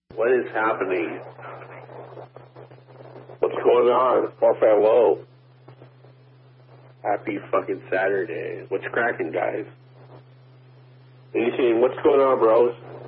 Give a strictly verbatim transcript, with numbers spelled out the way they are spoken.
What is happening? What's going on? Warfare Low. Happy fucking Saturday. What's cracking, guys? Anything? What's going on, bros?